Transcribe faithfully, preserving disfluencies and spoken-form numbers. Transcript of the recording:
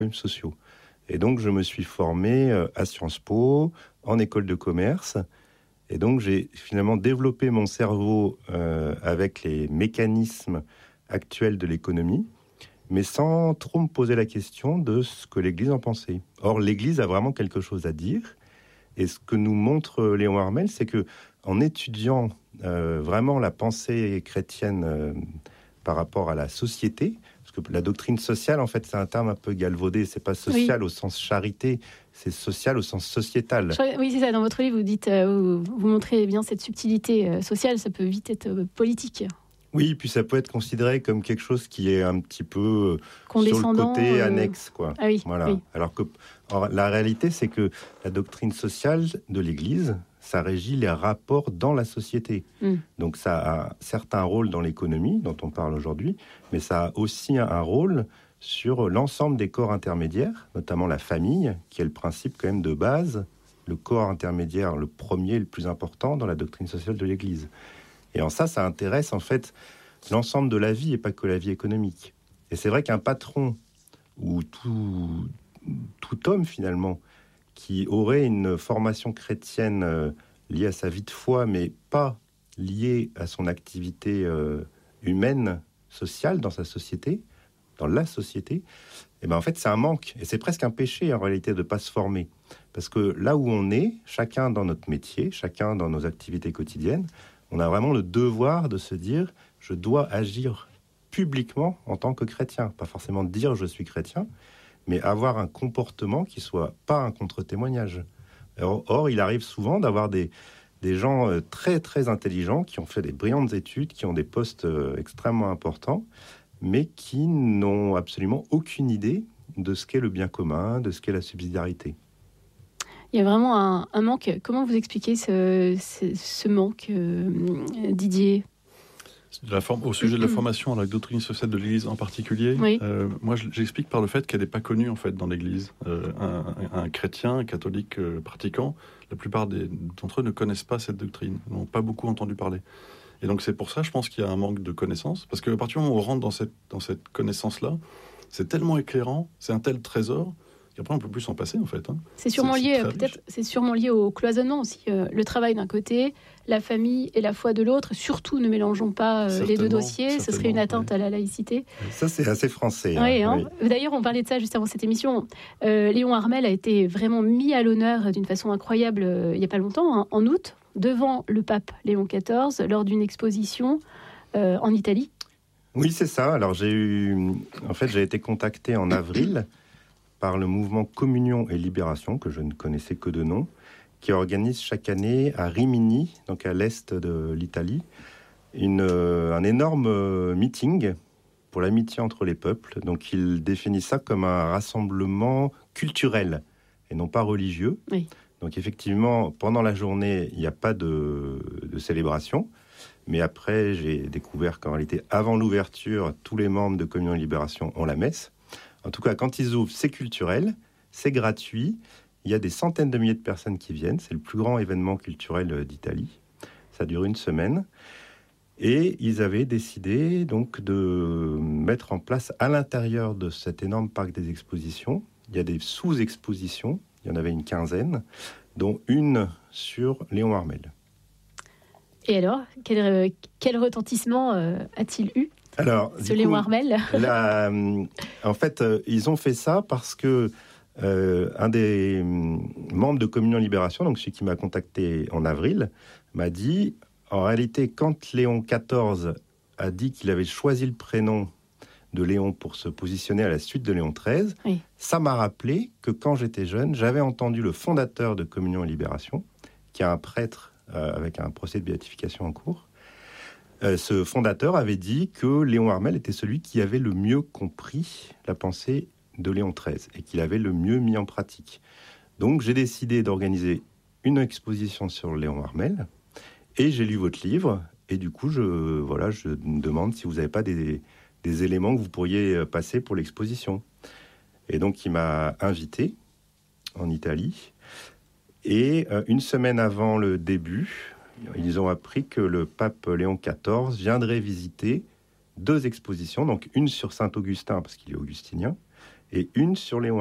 problèmes sociaux. Et donc, je me suis formé à Sciences Po, en école de commerce. Et donc, j'ai finalement développé mon cerveau euh, avec les mécanismes actuels de l'économie, mais sans trop me poser la question de ce que l'Église en pensait. Or, l'Église a vraiment quelque chose à dire. Et ce que nous montre Léon Harmel, c'est que en étudiant euh, vraiment la pensée chrétienne euh, par rapport à la société, parce que la doctrine sociale, en fait, c'est un terme un peu galvaudé. C'est pas social oui. au sens charité, c'est social au sens sociétal. Je, oui, c'est ça. Dans votre livre, vous dites, euh, vous, vous montrez bien cette subtilité euh, sociale. Ça peut vite être euh, politique. Oui, puis ça peut être considéré comme quelque chose qui est un petit peu sur le côté euh... annexe, quoi. Ah oui, voilà. Oui. Alors que or, la réalité, c'est que la doctrine sociale de l'Église, ça régit les rapports dans la société. Mm. Donc ça a certes un rôle dans l'économie, dont on parle aujourd'hui, mais ça a aussi un rôle sur l'ensemble des corps intermédiaires, notamment la famille, qui est le principe quand même de base, le corps intermédiaire, le premier, le plus important dans la doctrine sociale de l'Église. Et en ça, ça intéresse en fait l'ensemble de la vie et pas que la vie économique. Et c'est vrai qu'un patron ou tout, tout homme finalement qui aurait une formation chrétienne euh, liée à sa vie de foi, mais pas liée à son activité euh, humaine, sociale dans sa société, dans la société, et ben en fait c'est un manque. Et c'est presque un péché en réalité de ne pas se former. Parce que là où on est, chacun dans notre métier, chacun dans nos activités quotidiennes, on a vraiment le devoir de se dire « je dois agir publiquement en tant que chrétien ». Pas forcément dire « je suis chrétien », mais avoir un comportement qui soit pas un contre-témoignage. Or, or il arrive souvent d'avoir des, des gens très très intelligents qui ont fait des brillantes études, qui ont des postes extrêmement importants, mais qui n'ont absolument aucune idée de ce qu'est le bien commun, de ce qu'est la subsidiarité. Il y a vraiment un, un manque. Comment vous expliquez ce, ce, ce manque, euh, Didier ? La forme, au sujet de la formation à la doctrine sociale de l'Église en particulier, oui. euh, moi j'explique par le fait qu'elle n'est pas connue en fait dans l'Église. Euh, un, un chrétien, un catholique euh, pratiquant, la plupart des, d'entre eux ne connaissent pas cette doctrine, n'ont pas beaucoup entendu parler. Et donc c'est pour ça, je pense qu'il y a un manque de connaissances, parce qu'à partir du moment où on rentre dans cette, dans cette connaissance-là, c'est tellement éclairant, c'est un tel trésor, qu'après on ne peut plus s'en passer en fait. Hein. C'est sûrement c'est, lié, c'est peut-être, c'est sûrement lié au cloisonnement aussi. Euh, le travail d'un côté, la famille et la foi de l'autre. Surtout, ne mélangeons pas euh, les deux dossiers. Ce serait une atteinte oui. à la laïcité. Ça, c'est assez français. Hein. Oui, hein. Oui. D'ailleurs, on parlait de ça juste avant cette émission. Euh, Léon Harmel a été vraiment mis à l'honneur d'une façon incroyable euh, il n'y a pas longtemps, hein, en août, devant le pape Léon quatorze, lors d'une exposition euh, en Italie. Oui, c'est ça. Alors, j'ai eu... En fait, j'ai été contacté en avril par le mouvement Communion et Libération, que je ne connaissais que de nom, qui organise chaque année à Rimini, donc à l'est de l'Italie, une, euh, un énorme euh, meeting pour l'amitié entre les peuples. Donc il définit ça comme un rassemblement culturel et non pas religieux. Oui. Donc effectivement, pendant la journée, il n'y a pas de, de célébration. Mais après, j'ai découvert qu'en réalité, avant l'ouverture, tous les membres de Communion et Libération ont la messe. En tout cas, quand ils ouvrent, c'est culturel, c'est gratuit. Il y a des centaines de milliers de personnes qui viennent. C'est le plus grand événement culturel d'Italie. Ça dure une semaine. Et ils avaient décidé donc de mettre en place à l'intérieur de cet énorme parc des expositions, il y a des sous-expositions, il y en avait une quinzaine, dont une sur Léon Harmel. Et alors, quel, quel retentissement euh, a-t-il eu ? Alors, ce Léon Harmel. la, en fait, euh, ils ont fait ça parce que euh, un des euh, membres de Communion Libération, donc celui qui m'a contacté en avril, m'a dit, en réalité, quand Léon quatorze a dit qu'il avait choisi le prénom de Léon pour se positionner à la suite de Léon treize, oui. ça m'a rappelé que quand j'étais jeune, j'avais entendu le fondateur de Communion et Libération, qui est un prêtre euh, avec un procès de béatification en cours. Euh, ce fondateur avait dit que Léon Harmel était celui qui avait le mieux compris la pensée de Léon treize et qu'il avait le mieux mis en pratique. Donc j'ai décidé d'organiser une exposition sur Léon Harmel et j'ai lu votre livre et du coup je, voilà, je me demande si vous n'avez pas des, des éléments que vous pourriez passer pour l'exposition. Et donc il m'a invité en Italie et euh, une semaine avant le début, ils ont appris que le pape Léon quatorze viendrait visiter deux expositions, donc une sur Saint-Augustin, parce qu'il est augustinien, et une sur Léon